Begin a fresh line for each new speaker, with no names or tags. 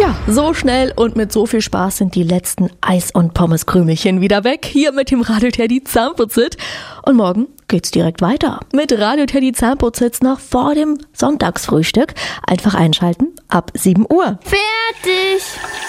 Ja, so schnell und mit so viel Spaß sind die letzten Eis- und Pommeskrümelchen wieder weg. Hier mit dem Radio Teddy Zahnputzit. Und morgen geht's direkt weiter mit Radio Teddy Zahnputzit noch vor dem Sonntagsfrühstück. Einfach einschalten ab 7 Uhr.
Fertig!